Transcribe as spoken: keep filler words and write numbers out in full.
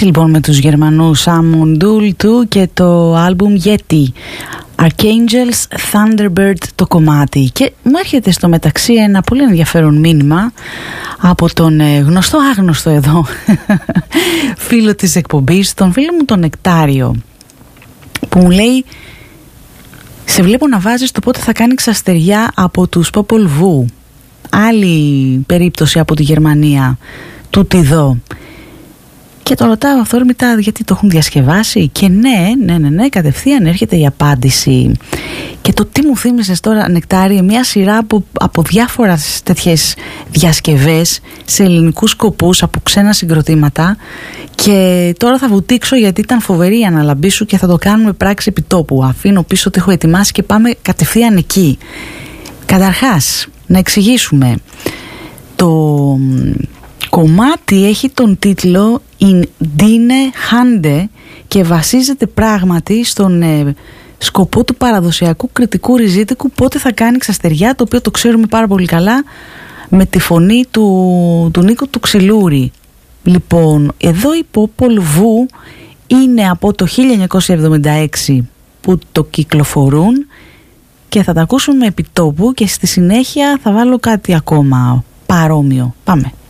Έτσι λοιπόν με τους Γερμανούς Amundul του και το άλμπουμ Yeti, Archangels Thunderbird το κομμάτι. Και μου έρχεται στο μεταξύ ένα πολύ ενδιαφέρον μήνυμα από τον γνωστό άγνωστο εδώ φίλο της εκπομπής, τον φίλο μου τον Νεκτάριο, που μου λέει: σε βλέπω να βάζεις το πότε θα κάνει ξαστεριά από τους Popol Vuh. Άλλη περίπτωση από τη Γερμανία, τούτη εδώ. Και το ρωτάω αυθόρμητα γιατί το έχουν διασκευάσει. Και ναι, ναι, ναι, ναι, κατευθείαν έρχεται η απάντηση. Και το τι μου θύμισες τώρα, Νεκτάρη, μια σειρά από, από διάφορες τέτοιες διασκευές σε ελληνικούς σκοπούς από ξένα συγκροτήματα. Και τώρα θα βουτήξω γιατί ήταν φοβερή η αναλαμπή σου και θα το κάνουμε πράξη επιτόπου. Αφήνω πίσω ότι έχω ετοιμάσει και πάμε κατευθείαν εκεί. Καταρχάς, να εξηγήσουμε. Το κομμάτι έχει τον τίτλο In Dine Hande και βασίζεται πράγματι στον ε, σκοπό του παραδοσιακού κριτικού ριζίτικου πότε θα κάνει ξαστεριά, το οποίο το ξέρουμε πάρα πολύ καλά με τη φωνή του, του Νίκου του Ξυλούρη. Λοιπόν, εδώ οι Popol Vuh είναι από το χίλια εννιακόσια εβδομήντα έξι που το κυκλοφορούν και θα τα ακούσουμε επί τόπου και στη συνέχεια θα βάλω κάτι ακόμα παρόμοιο. Πάμε.